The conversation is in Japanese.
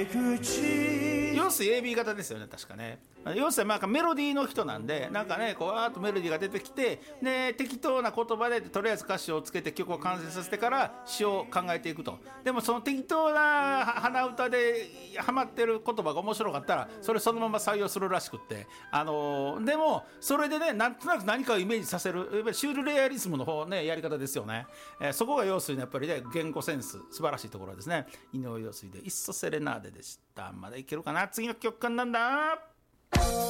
陽水 AB 型ですよね、確かね。陽水はなんかメロディーの人なんで、なんかね、こうわーっとメロディーが出てきて、で適当な言葉でとりあえず歌詞をつけて曲を完成させてから詩を考えていくと。でもその適当な鼻歌でハマってる言葉が面白かったら、それそのまま採用するらしくって、でもそれでね、なんとなく何かをイメージさせる、やっぱりシュールレアリスムの方ね、やり方ですよね。そこが陽水のやっぱりね、言語センス素晴らしいところですね。井上陽水でいっそセレナーデでした。まだいけるかな。次の曲なんだ。